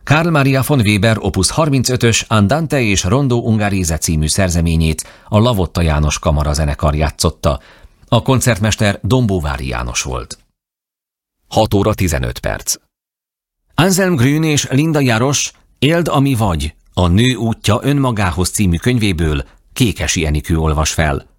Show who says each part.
Speaker 1: Karl Maria von Weber opus 35-ös Andante és Rondo Ungariese című szerzeményét a Lavotta János kamarazenekar játszotta. A koncertmester Dombóvári János volt. 6 óra 15 perc. Anselm Grün és Linda Jarosz Éld, ami vagy, a Nő útja önmagához című könyvéből Kékesi Enikő olvas fel.